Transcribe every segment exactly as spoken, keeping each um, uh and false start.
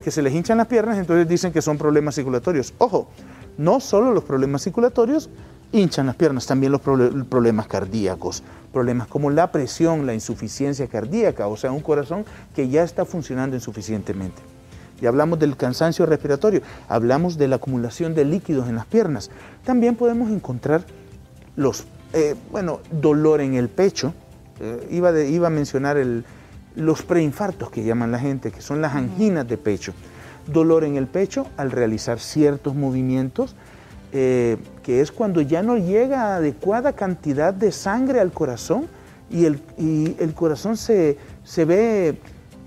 que se les hinchan las piernas, entonces dicen que son problemas circulatorios. Ojo, no solo los problemas circulatorios hinchan las piernas, también los problemas cardíacos, problemas como la presión, la insuficiencia cardíaca, o sea, un corazón que ya está funcionando insuficientemente. Ya hablamos del cansancio respiratorio, hablamos de la acumulación de líquidos en las piernas. También podemos encontrar los, eh, bueno, dolor en el pecho. Eh, iba, de, iba a mencionar el, los preinfartos que llaman la gente, que son las anginas de pecho. Dolor en el pecho al realizar ciertos movimientos, eh, que es cuando ya no llega adecuada cantidad de sangre al corazón y el, y el corazón se, se ve...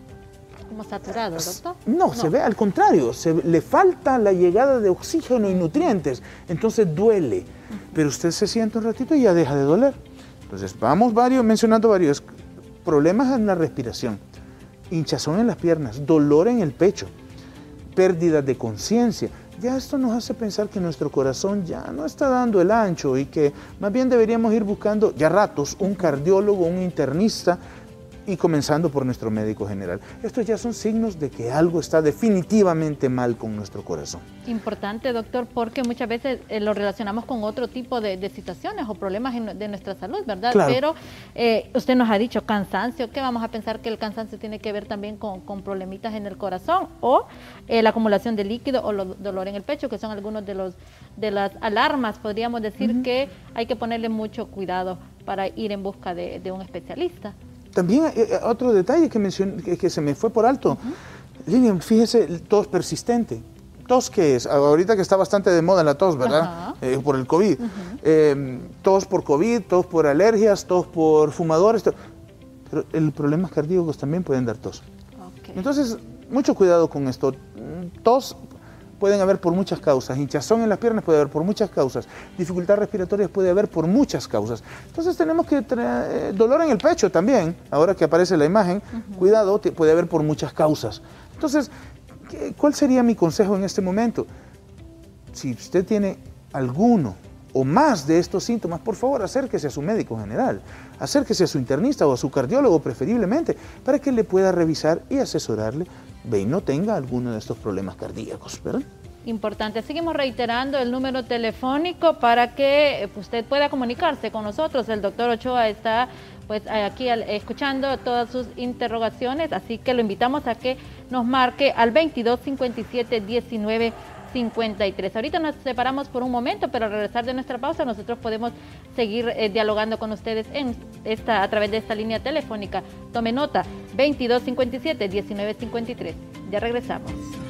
¿Como saturado, doctor? No, no, se ve al contrario, se, le falta la llegada de oxígeno y nutrientes, entonces duele, uh-huh. Pero usted se sienta un ratito y ya deja de doler. Entonces vamos varios, mencionando varios problemas en la respiración, hinchazón en las piernas, dolor en el pecho, pérdida de conciencia. Ya esto nos hace pensar que nuestro corazón ya no está dando el ancho y que más bien deberíamos ir buscando ya ratos un cardiólogo, un internista, y comenzando por nuestro médico general. Estos ya son signos de que algo está definitivamente mal con nuestro corazón. Importante, doctor, porque muchas veces eh, lo relacionamos con otro tipo de, de situaciones o problemas en, de nuestra salud, ¿verdad? Claro. Pero eh, usted nos ha dicho cansancio, ¿qué vamos a pensar que el cansancio tiene que ver también con, con problemitas en el corazón o eh, la acumulación de líquido o lo, dolor en el pecho, que son algunos de los de las alarmas, podríamos decir, uh-huh. que hay que ponerle mucho cuidado para ir en busca de, de un especialista. También eh, otro detalle que, mencioné, que, que se me fue por alto. Uh-huh. Lilian, fíjese, tos persistente. ¿Tos qué es? Ahorita que está bastante de moda la tos, ¿verdad? Uh-huh. eh, por el COVID. Uh-huh. eh, tos por COVID, tos por alergias, tos por fumadores. Tos. Pero los problemas cardíacos también pueden dar tos. Okay. Entonces, mucho cuidado con esto. Tos pueden haber por muchas causas, hinchazón en las piernas puede haber por muchas causas, dificultad respiratoria puede haber por muchas causas. Entonces tenemos que traer eh, dolor en el pecho también, ahora que aparece la imagen, uh-huh. Cuidado, te, puede haber por muchas causas. Entonces, ¿qué, ¿cuál sería mi consejo en este momento? Si usted tiene alguno o más de estos síntomas, por favor acérquese a su médico general, acérquese a su internista o a su cardiólogo preferiblemente, para que le pueda revisar y asesorarle ve y no tenga alguno de estos problemas cardíacos, ¿verdad? Importante. Seguimos reiterando el número telefónico para que usted pueda comunicarse con nosotros. El doctor Ochoa está pues aquí escuchando todas sus interrogaciones, así que lo invitamos a que nos marque al veintidós cincuenta y siete diecinueve cincuenta y tres. Ahorita nos separamos por un momento, pero al regresar de nuestra pausa nosotros podemos seguir eh, dialogando con ustedes en esta, a través de esta línea telefónica. Tome nota, veintidós cincuenta y siete diecinueve cincuenta y tres. Ya regresamos.